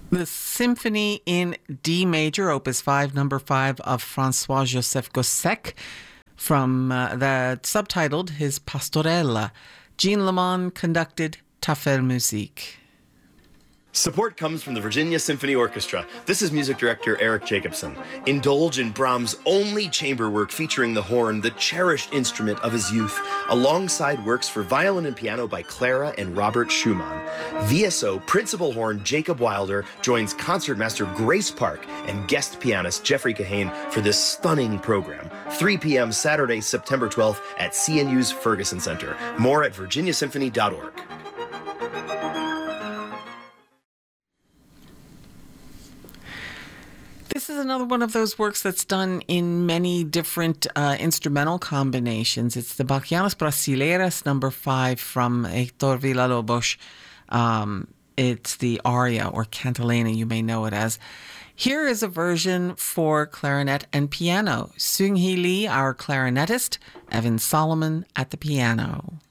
The Symphony in D major, Opus 5, number 5 of François-Joseph Gossec, from the subtitled his Pastorella. Jean Lamont conducted Tafel Musique. Support comes from the Virginia Symphony Orchestra. This is music director Eric Jacobson. Indulge in Brahms' only chamber work featuring the horn, the cherished instrument of his youth, alongside works for violin and piano by Clara and Robert Schumann. VSO principal horn Jacob Wilder joins concertmaster Grace Park and guest pianist Jeffrey Kahane for this stunning program. 3 p.m. Saturday, September 12th at CNU's Ferguson Center. More at virginiasymphony.org. This is another one of those works that's done in many different instrumental combinations. It's the Bachianas Brasileiras, number 5 from Hector Villa-Lobos. It's the aria, or cantilena, you may know it as. Here is a version for clarinet and piano. Seung Hee Lee, our clarinetist, Evan Solomon at the piano.